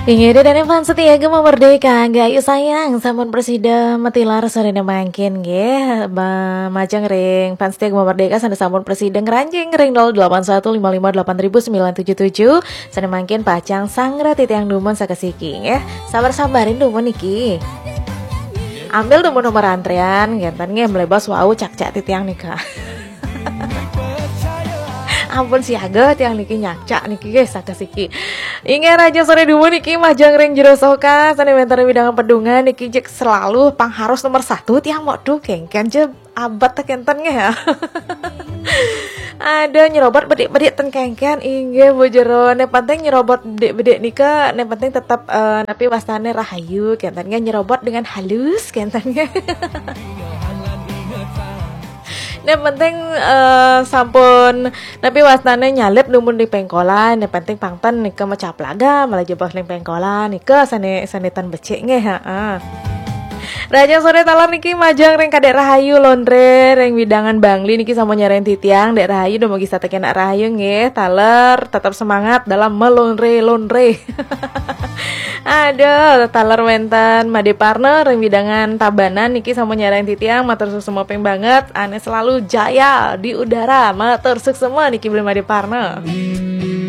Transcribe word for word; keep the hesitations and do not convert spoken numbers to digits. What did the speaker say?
Ingin dan Evan setia gema merdeka gayu sayang sampun presiden metilar sore mangkin nggih ba majang ring fan setia gema merdeka sanda sampun presiden ranjing ring nol delapan satu lima lima delapan nol sembilan tujuh tujuh sanda mangkin pacang sangra titiang dumon sakasiki nggih sabar-sabarin dumon iki ambil dumon nomor antrean gentan nggih melebas wau cak-cak titiang nika ampun siaga tiang niki nyacak niki guys sakasiki ingat raja sore dulu niki majang ring jero soka sane mentor bidangan pedungan niki jek selalu pangharus nomor satu tiang mau tuh kengken je abad tekenten ya ada nyerobot bedik-bedik ten kengken inge bojero ne penting nyerobot bedik-bedik nika ne penting tetap uh, tapi wastane rahayu kentennya nyerobot dengan halus kentennya yang penting uh, sampun tapi wasnane nyalip numun di pengkolan yang penting pangten nika macap laga malah jebak ning pengkolan nika sane sanetan becik nggih heeh. Raja sore talan niki majang ring kadek rahayu londre ring widangan bangli niki sama nyaren titiang dek rahayu do mugi satekenak rahayu nggih taler tetap semangat dalam melonre lonre. Aduh, taler wenten Made Partner ring widangan tabanan niki sama nyaren titiang matur semua peng banget ane selalu jaya di udara matur semua niki beli Made Partner.